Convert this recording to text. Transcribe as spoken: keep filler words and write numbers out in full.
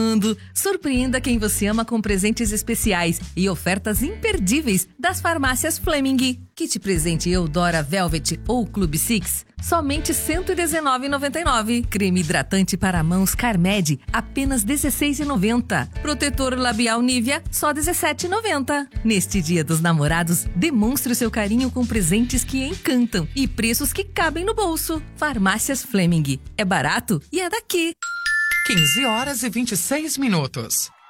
Surpreenda quem você ama com presentes especiais e ofertas imperdíveis das farmácias Fleming. Kit presente Eudora Velvet ou Club Six, somente cento e dezenove reais e noventa e nove centavos. Creme hidratante para mãos Carmed, apenas dezesseis reais e noventa centavos. Protetor labial Nivea, só dezessete reais e noventa centavos. Neste Dia dos Namorados, demonstre o seu carinho com presentes que encantam e preços que cabem no bolso. Farmácias Fleming. É barato e é daqui. quinze horas e vinte e seis minutos.